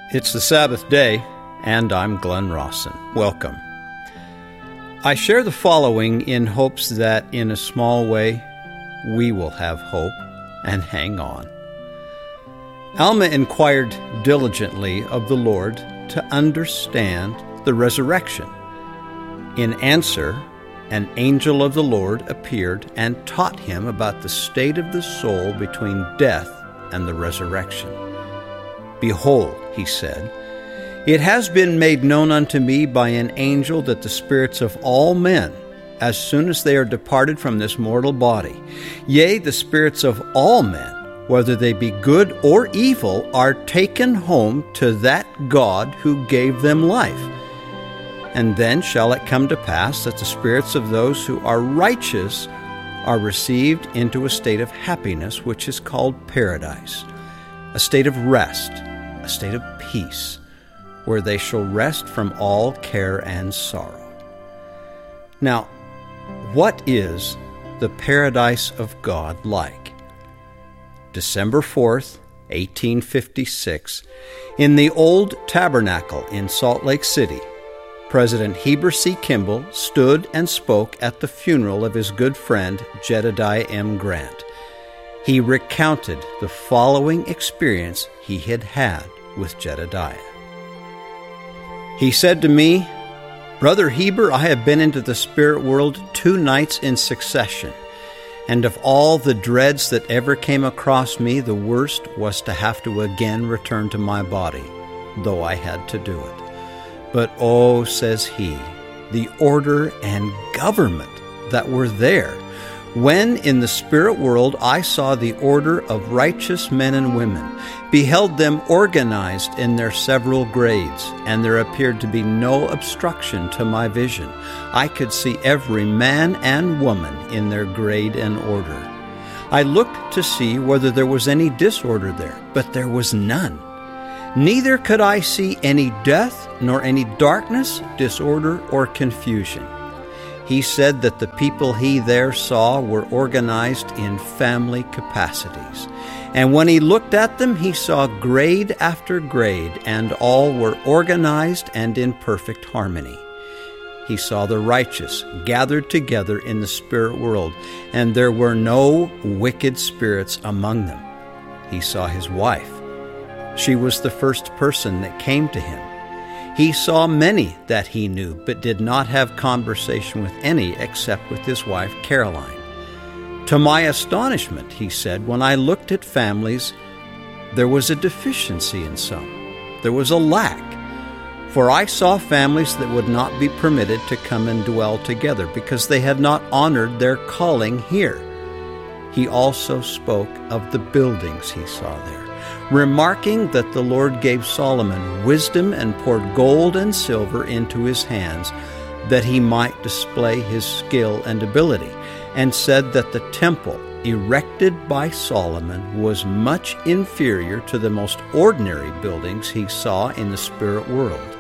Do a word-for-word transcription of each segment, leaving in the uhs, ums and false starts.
It's the Sabbath day, and I'm Glenn Rawson. Welcome. I share the following in hopes that, in a small way, we will have hope and hang on. Alma inquired diligently of the Lord to understand the resurrection. In answer, an angel of the Lord appeared and taught him about the state of the soul between death and the resurrection. Behold, he said, it has been made known unto me by an angel that the spirits of all men, as soon as they are departed from this mortal body, yea, the spirits of all men, whether they be good or evil, are taken home to that God who gave them life. And then shall it come to pass that the spirits of those who are righteous are received into a state of happiness, which is called paradise, a state of rest, a state of peace, where they shall rest from all care and sorrow. Now, what is the paradise of God like? December fourth, eighteen fifty-six, in the Old Tabernacle in Salt Lake City, President Heber C. Kimball stood and spoke at the funeral of his good friend Jedediah M. Grant. He recounted the following experience he had had with Jedediah. He said to me, Brother Heber, I have been into the spirit world two nights in succession, and of all the dreads that ever came across me, the worst was to have to again return to my body, though I had to do it. But oh, says he, the order and government that were there, when in the spirit world I saw the order of righteous men and women, beheld them organized in their several grades, and there appeared to be no obstruction to my vision. I could see every man and woman in their grade and order. I looked to see whether there was any disorder there, but there was none. Neither could I see any death, nor any darkness, disorder, or confusion. He said that the people he there saw were organized in family capacities. And when he looked at them, he saw grade after grade, and all were organized and in perfect harmony. He saw the righteous gathered together in the spirit world, and there were no wicked spirits among them. He saw his wife. She was the first person that came to him. He saw many that he knew, but did not have conversation with any except with his wife Caroline. To my astonishment, he said, when I looked at families, there was a deficiency in some. There was a lack. For I saw families that would not be permitted to come and dwell together because they had not honored their calling here. He also spoke of the buildings he saw there, remarking that the Lord gave Solomon wisdom and poured gold and silver into his hands, that he might display his skill and ability, and said that the temple erected by Solomon was much inferior to the most ordinary buildings he saw in the spirit world.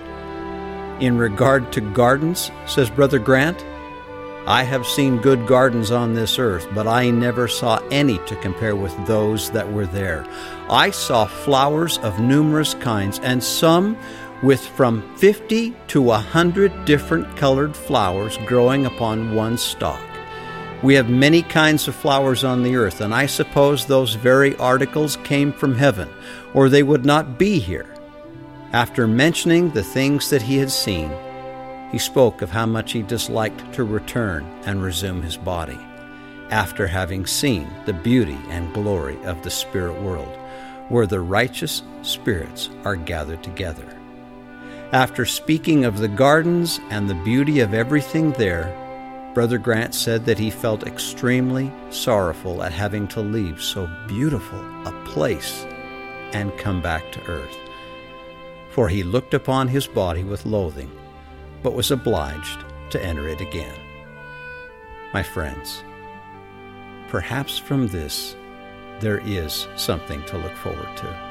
In regard to gardens, says Brother Grant, I have seen good gardens on this earth, but I never saw any to compare with those that were there. I saw flowers of numerous kinds, and some with from fifty to a hundred different colored flowers growing upon one stalk. We have many kinds of flowers on the earth, and I suppose those very articles came from heaven, or they would not be here. After mentioning the things that he had seen, he spoke of how much he disliked to return and resume his body, after having seen the beauty and glory of the spirit world, where the righteous spirits are gathered together. After speaking of the gardens and the beauty of everything there, Brother Grant said that he felt extremely sorrowful at having to leave so beautiful a place and come back to earth. For he looked upon his body with loathing, but was obliged to enter it again. My friends, perhaps from this there is something to look forward to.